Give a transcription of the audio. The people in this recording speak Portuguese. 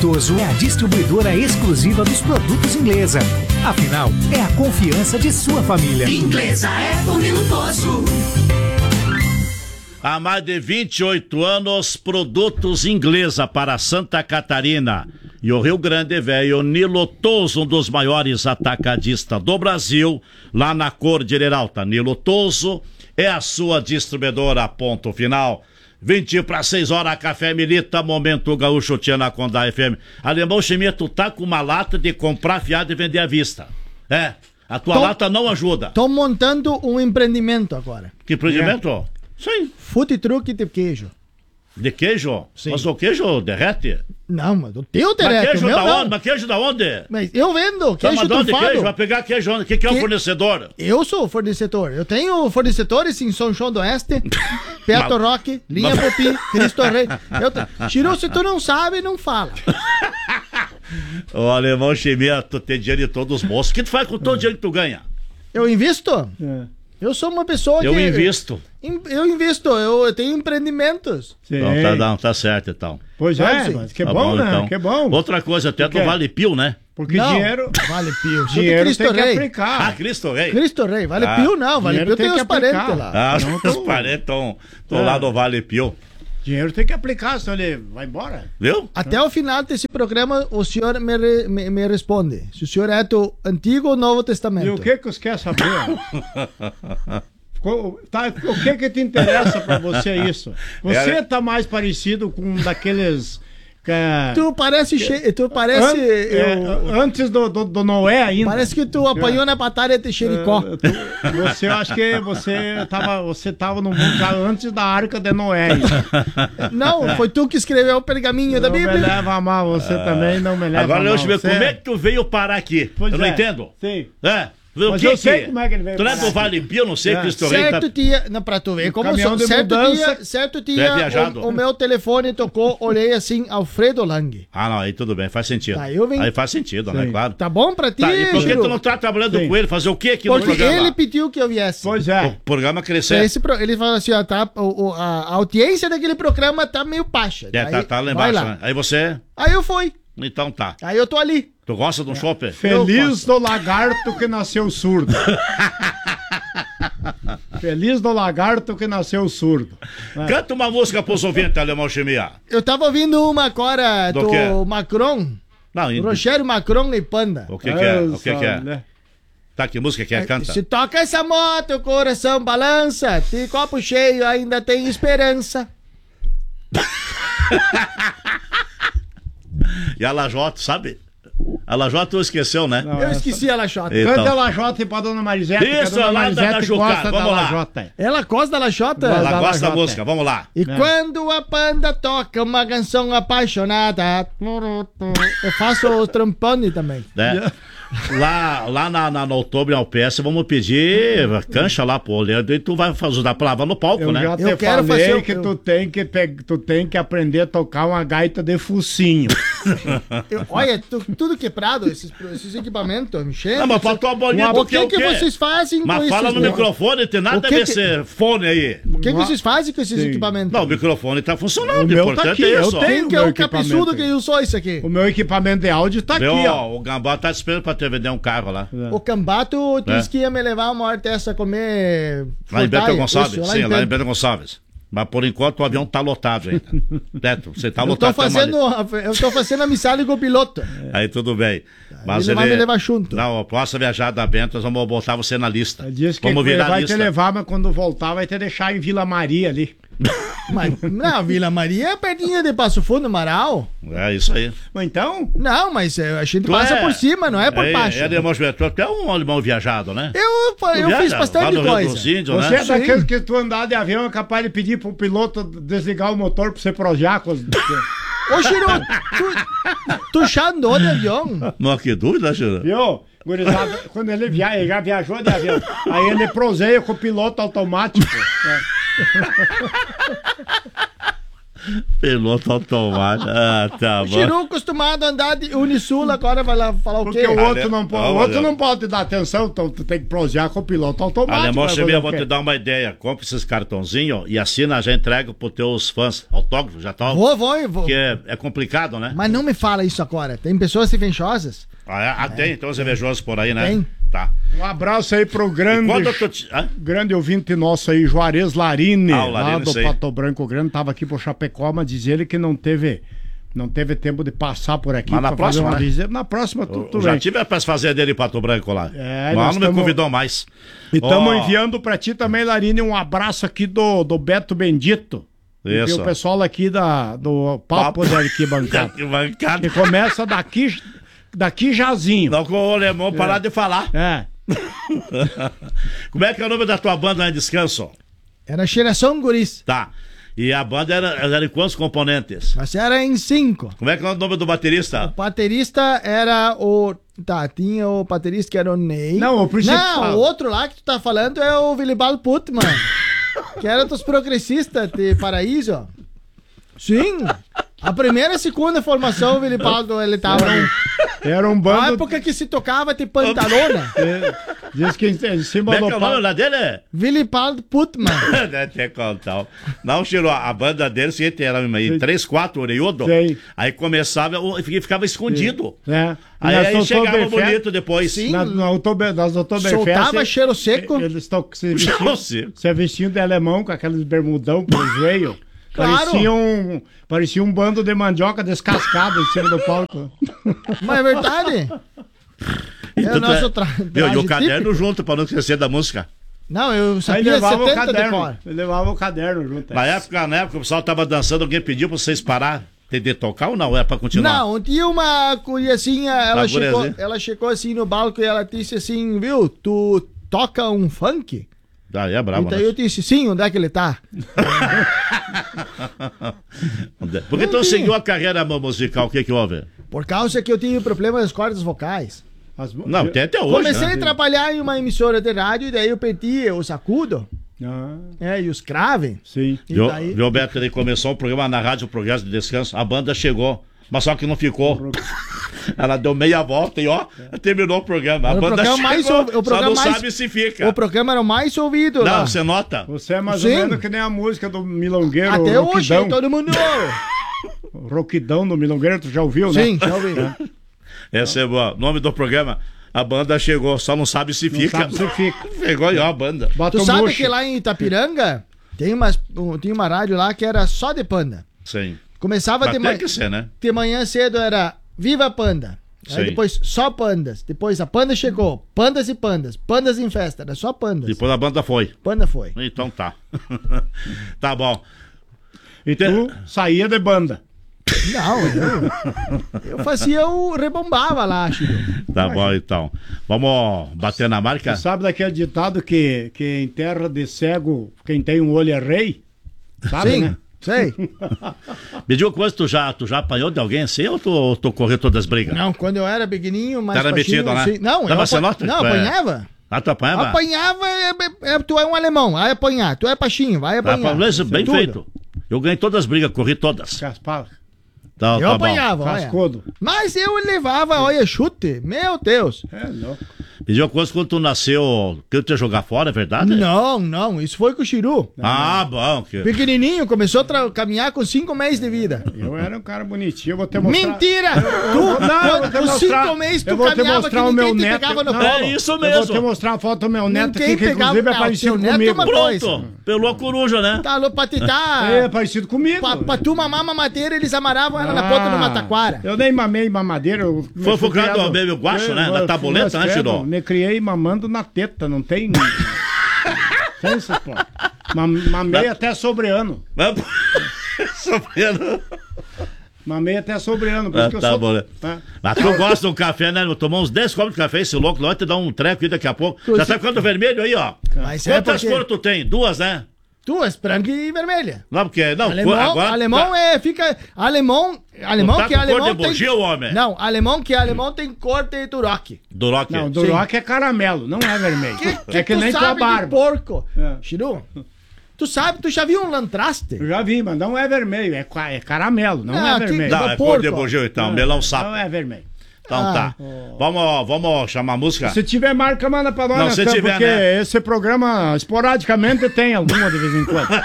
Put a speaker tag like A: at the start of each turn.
A: Lutoso é a distribuidora exclusiva dos produtos Inglesa. Afinal, é a confiança de sua família.
B: Inglesa é Tony Lutoso.
C: Há mais de 28 anos, produtos Inglesa para Santa Catarina e o Rio Grande Velho. Nilotoso, um dos maiores atacadistas do Brasil, lá na Cordilheira Alta. Nilotoso é a sua distribuidora, ponto final. 20 para 6 horas, Café Milita, Momento Gaúcho, Tia na Condá FM. Alemão Chimia, tu tá com uma lata de comprar fiado e vender à vista. É, a tua lata não ajuda.
D: Tô montando um empreendimento agora.
C: Que empreendimento? Sim.
D: Food truck de queijo.
C: De queijo?
D: Sim.
C: Mas o queijo derrete?
D: Não, mas o teu
C: Mas
D: derrete,
C: queijo
D: o meu
C: da
D: não.
C: onde? Mas queijo da onde?
D: Mas eu vendo
C: Tá
D: queijo
C: mandando de
D: trufado.
C: queijo? Vai pegar queijo onde? Quem que é o fornecedor?
D: Eu sou o fornecedor. Eu tenho fornecedores em São João do Oeste, Perto Roque, Linha Popi, Cristo Rei. Tirou, se tu não sabe, não fala.
C: Ô, Alemão Chimia, tu tem dinheiro de todos os bolsos. O que tu faz com todo o dinheiro que tu ganha?
D: Eu invisto? Eu sou uma pessoa
C: Eu invisto.
D: Eu invisto, eu tenho empreendimentos.
C: Então, tá certo, então.
E: Pois é, mas que
C: Tá
E: bom, né?
C: então.
E: Que bom.
C: Outra coisa, até do Vale Pio, né?
E: Porque
D: Não,
E: dinheiro...
D: Vale Pio.
E: Dinheiro
D: Cristo
E: tem que
D: Rei.
E: aplicar.
C: Ah, Cristo Rei.
D: Cristo Rei. Vale Pio não, Vale
E: dinheiro
D: Pio tem
E: tem que
D: os parentes
E: aplicar.
D: lá.
C: Ah,
E: Não,
C: os parentes estão lá no Vale Pio.
E: Dinheiro tem que aplicar, senão ele vai embora.
C: Viu?
D: Até o final desse programa, o senhor me responde. Se o senhor é do Antigo ou Novo Testamento.
E: E o que os quer saber? O que te interessa pra você isso? Você tá mais parecido com um daqueles...
D: Tu parece...
E: antes do Noé ainda.
D: Parece que tu apanhou na batalha de Jericó.
E: Você acha que você tava no mundo já antes da Arca de Noé.
D: Não, foi tu que escreveu o pergaminho da Bíblia.
E: Não me leva a mal, você também não me leva a mal.
C: Agora, eu ver como é que tu veio parar aqui.
E: Pois
C: eu não
E: é.
C: entendo.
E: Sim.
C: É.
E: Mas eu sei como é que ele veio
C: Tu não é
E: parar
C: do Vale Pio, não sei, Cristo Rei.
D: Certo dia, não, pra tu ver como
E: caminhão
D: sou,
E: de mudança.
D: certo
C: Tu é
D: dia
C: viajado.
D: o meu telefone tocou, olhei assim, Alfredo Lang.
C: Ah, não, aí tudo bem, faz sentido.
D: Tá, eu venho-
C: Aí faz sentido, né, claro.
D: Tá bom pra ti,
C: Tá, e por que
D: Chiru?
C: tu não tá trabalhando
E: Sim.
C: com ele? Fazer o quê aqui no
D: Porque
C: programa?
D: ele pediu que eu viesse.
E: Pois
C: O
E: é.
C: programa crescer.
D: Ele falou assim, ó, tá, a audiência daquele programa tá meio baixa.
C: É,
D: Aí,
C: tá lá
D: vai
C: embaixo, né? Aí você...
D: Aí eu fui.
C: Então tá.
D: Aí eu tô ali.
C: Tu gosta de um shopping?
E: Feliz do lagarto que nasceu surdo. Feliz do lagarto que nasceu surdo.
C: Canta uma música pros ouvintes, Alemão Chimia.
D: Eu tava ouvindo uma agora
C: Do
D: do
C: quê?
D: Macron.
C: Não,
D: Rogério Macron e Panda.
C: o que que é? O que que é?
E: Né?
C: Tá, que música que é? Canta.
D: Se toca essa moto, o coração balança. De copo cheio ainda tem esperança.
C: E a Lajota, sabe? A Lajota tu esqueceu, né?
E: Não,
D: Eu esqueci a Lachota.
C: Então.
E: Canta a Lajota pra dona Marisete. que a
C: Isso,
E: dona
C: lá da
E: Marisete
C: Jucá.
E: gosta
C: Vamos
E: da
C: lá.
E: Lajota.
D: Ela gosta da Lachota?
C: Ela
E: da
C: gosta da
E: Lajota.
C: música, vamos lá.
D: E quando a Panda toca uma canção apaixonada, eu faço o trombone também.
C: Né? Lá na Outubro, na UPS, vamos pedir cancha lá pro Leandro e tu vai fazer a palavra no palco,
E: Eu
C: né?
E: já te
D: quero
E: falei
D: fazer o-
E: que tu tem que aprender a tocar uma gaita de focinho.
D: Olha, tudo quebrado, esses equipamentos, Michel.
C: Não, mas faltou a bolinha
D: O
C: do
D: que que vocês fazem com
C: Mas
D: esses...
C: fala no microfone, tem nada
D: O
C: a
D: que
C: ver
D: que-
C: esse fone aí.
D: O que vocês fazem com esses
E: Sim.
D: equipamentos?
C: Não, o microfone tá funcionando,
E: O
C: o
E: meu tá
C: importante
E: aqui,
C: é
E: eu
C: isso. ó.
E: tenho.
D: Quem que é
E: meu
D: o cabeçudo
E: equipamento
D: que
E: aí.
D: usou isso aqui?
E: O meu equipamento de áudio tá aqui,
C: Viu,
E: ó.
C: ó, o Gambá tá te esperando pra te vender um carro lá.
D: O Cambato disse que ia me levar uma hora dessa a comer...
C: Lá em Bento
D: frutaia.
C: Gonçalves,
D: Isso,
C: sim, lá em Bento Gonçalves. Mas por enquanto o avião tá lotado ainda. Beto, você tá
D: Eu
C: lotado.
D: tô fazendo a missão com o piloto.
C: Aí tudo bem. Mas
D: ele vai me levar junto.
C: Não, a próxima viajada da Bento, nós vamos botar você na lista.
E: Diz que
C: Vamos
E: ele
C: virar a
E: vai
C: lista.
E: te levar, mas quando voltar vai te deixar em Vila Maria ali.
D: Mas, não, Vila Maria é pertinho de Passo Fundo, Marau.
C: É isso aí.
E: Mas então,
D: Não, mas a gente
C: Tu
D: passa
C: é-
D: por cima, não é por baixo.
C: É alemão, tu é um alemão viajado, né?
D: Eu
C: Tu
D: fiz
C: viaja
D: bastante
C: lá no Rio
D: coisa.
C: dos Índios,
E: você
C: né?
E: é daqueles que tu andar de avião é capaz de pedir pro piloto desligar o motor pra você projar com os...
D: Ô, Chiru, tu já andou de avião?
C: Não há que dúvida, Chira.
E: Viu? Gurizada, quando ele já viajou de avião. Aí ele proseia com o piloto automático.
C: Piloto automático. Ah, tá
D: O
C: bom.
D: Chiru acostumado a andar de Unisul, agora vai lá falar o
E: Porque
D: quê?
E: o outro não pode,
C: Ó,
E: o outro
C: olha.
E: não pode te dar atenção, então tu tem que prosear com o piloto automático.
C: Alemão,
E: vai
C: Chimia,
E: fazer o
C: vou
E: quê?
C: te dar uma ideia. Compre esses cartãozinhos e assina, já entrega pros teus fãs. Autógrafo, já tá.
D: Vou.
C: Porque é complicado, né?
D: Mas não me fala isso agora. Tem pessoas invenciosas?
C: Tem, então os invejosos por aí, né?
D: Tem.
C: Tá.
E: Um abraço aí pro
C: E
E: grande,
C: quando eu tô
E: grande ouvinte nosso aí, Juarez Larini,
C: Ah, o Larini,
E: lá do
C: sei.
E: Pato Branco Grande, tava aqui pro Chapecó, mas diz ele que não teve tempo de passar por aqui.
C: Mas na
E: pra fazer
C: próxima,
E: uma
C: né?
E: visita. Na próxima, tudo
C: Eu já
E: bem.
C: tive as fazer dele em Pato Branco lá.
E: É,
C: Mas
E: nós
C: não me
E: tamo-
C: convidou mais.
E: E estamos
C: Ó,
E: enviando pra ti também, Larini, um abraço aqui do Beto Bendito.
C: Isso.
E: E o pessoal aqui do Papo da Arquibancada.
C: Que bancada.
E: Que começa daqui jazinho.
C: Não com o alemão parar de falar.
E: É.
C: Como é que é o nome da tua banda lá em Descanso?
D: Era Geração Guris.
C: Tá. E a banda era em quantos componentes?
D: Mas era em 5.
C: Como é que é o nome do baterista?
D: O baterista era o... Tá, tinha o baterista que era o Ney.
E: Não, o principal.
D: Não, o outro lá que tu tá falando é o Willibald Putman. Que era dos progressistas de Paraíso. Sim. A primeira e segunda formação, o Willibald, ele tava...
E: Era um
D: Na
E: bando.
D: época que se tocava de pantalona.
E: Diz que em cima
C: Como é que
E: do
C: é o nome lá dele?
D: Willibald Putman.
C: Deve ter contar. Não, tirou a banda dele, o seguinte, era em 3, 4 orelhudo.
E: Sei.
C: Aí começava, ficava escondido.
E: É.
C: Aí chegava bonito depois.
D: Sim.
E: Nas Oktoberfest.
D: Soltava cheiro seco.
E: Eles estão
C: Não sei.
E: se vestindo de alemão com aqueles bermudão pro joelho.
D: Claro.
E: Parecia um bando de mandioca descascada em cima do palco.
D: Mas é verdade. É o nosso traje
C: E o caderno
D: típico.
C: junto, pra não esquecer da música.
D: Não, eu
E: Aí
D: sabia
E: levava o
D: 70 de
E: caderno.
D: cor.
E: Ele levava o caderno junto.
C: Na época, o pessoal tava dançando, alguém pediu pra vocês parar de tocar ou não? É pra continuar?
D: Não, tinha uma curiazinha,
C: Uma guriazinha?
D: ela chegou assim no balco e ela disse assim, viu, tu toca um funk?
C: Aí é bravo,
D: Então
C: né?
D: eu disse, sim, onde é que ele tá?
C: Por que tu seguiu a carreira musical? O que que houve?
D: Por causa que eu tive problema nas cordas vocais.
C: Não, tem até hoje,
D: Comecei
C: né?
D: a trabalhar em uma emissora de rádio e daí eu perdi o sacudo, e os craves.
E: Sim.
D: E
C: Viu,
D: daí...
C: viu, Beto, ele começou um programa na rádio, o Progresso de Descanso, a banda chegou, mas só que não ficou. Ela deu meia volta e terminou o programa. A
D: Era o
C: banda
D: programa mais
C: chegou,
D: ouvi- o
C: só
D: programa
C: não
D: mais-
C: sabe se fica.
D: O programa era o mais ouvido lá.
C: Não, você nota?
E: Você é mais
D: Sim.
E: ou menos que nem a música do Milongueiro.
D: Até
E: o
D: hoje,
E: Roquidão.
D: todo mundo...
E: O Roquidão do Milongueiro, tu já ouviu, né?
D: Sim, já ouvi.
C: Esse é o nome do programa. A banda chegou, só não sabe se
E: Não
C: fica.
E: sabe se fica.
C: Pegou aí, ó, a banda.
E: Bota
D: Tu
E: o
D: sabe
E: murcho.
D: que lá em Itapiranga tinha uma rádio lá que era só de panda.
C: Sim.
D: Começava
C: Mas
D: de,
C: tem que ser, né?
D: de manhã cedo era Viva Panda. Aí
C: Sim.
D: depois só pandas. Depois a panda chegou. Pandas e pandas. Pandas em festa. Era só pandas.
C: Depois a banda foi.
D: Panda foi.
C: Então tá. Tá bom.
E: E tu saía de banda.
D: Não, eu fazia o... Rebombava lá, Chico.
C: Tá bom, então. Vamos bater na marca?
E: Você sabe daquele ditado que em terra de cego, quem tem um olho é rei? Sabe,
D: Sim,
E: né?
D: sei.
C: Me diga uma coisa, tu já apanhou de alguém assim ou tu correu todas as brigas?
D: Não, quando eu era pequenininho, mais
C: Era
D: baixinho,
C: metido lá?
D: sim. Não,
C: Dava
D: eu
C: você nota?
D: não,
C: Tu é-
D: apanhava.
C: Ah, tu apanhava?
D: Apanhava, tu é um alemão, vai apanhar. Tu é baixinho, vai apanhar.
C: Mas bem
D: Tudo.
C: feito. Eu ganhei todas as brigas, corri todas.
E: Caspar,
C: Tá,
D: Eu
C: tá bom.
D: apanhava, olha.
E: cascudo.
D: Mas eu levava, olha, chute. Meu Deus.
E: É louco.
C: Me diga uma coisa, quando tu nasceu, que eu te ia jogar fora, é verdade?
D: Não, isso foi com o Chiru.
C: Ah, bom. Que...
D: Pequenininho, começou a caminhar com 5 meses de vida.
E: Eu era um cara bonitinho, eu vou te mostrar.
D: Mentira!
E: Eu vou te
D: Com
E: mostrar-
D: 5 meses
E: eu
D: tu
E: vou te
D: caminhava que
E: mostrar o
D: ninguém
E: meu
D: te
E: neto.
D: pegava no
E: Não,
D: colo.
C: É isso
E: Eu vou te
C: mesmo.
E: mostrar a foto do meu neto
D: Ninguém
E: aqui, que
D: pegava-
E: inclusive é
D: não,
E: parecido
D: teu neto é
E: comigo.
D: uma
C: Pronto. Pelou a coruja, né?
D: Tá louco pra tentar.
E: É, parecido comigo.
D: Pra tu mamar mamadeira, eles amarravam ela na ponta do mataquara.
E: Eu nem mamei mamadeira. Eu
C: Foi
E: fui
C: focado
E: criado-
C: no baby guacho, né?
E: Eu
C: Na
E: fui
C: tabuleta, né,
E: credo,
C: Chiró?
E: Me criei mamando na teta, não tem... Tem isso, pô. Mamei até sobre ano.
C: Sofrendo.
E: Mamei até sobre ano. Por isso que eu
C: Tá
E: sou...
C: bom, né?
E: É.
C: Mas tu gosta de um café, né? Tomou uns 10 copos de café, esse louco lá vai te dar um treco aí daqui a pouco. Já tá ficando vermelho aí, ó.
D: Mas é
C: Quantas
D: porque...
C: cores tu tem? 2, né?
D: Duas, branca e vermelha.
C: Não, porque... Não,
D: Alemão fica... Alemão
C: tá
D: que
C: com
D: alemão
C: cor de
D: tem...
C: bugia, homem?
D: Não, alemão tem cor de Duroc.
C: Duroc.
E: Não, Duroc é caramelo, não é vermelho. É que nem
D: tu
E: tua
D: sabe
E: barba.
D: de porco.
E: É.
D: Chiru, Tu sabe, tu já viu um Lantraste?
E: Eu já vi, mas não é vermelho, é caramelo, não é vermelho.
C: Não, é cor de bugio então, melão sapo.
E: Não é vermelho.
C: Então tá. Vamos chamar a música?
E: Se tiver marca, manda pra nós,
C: Não, se tiver,
E: porque
C: né?
E: esse programa esporadicamente tem alguma de vez em quando.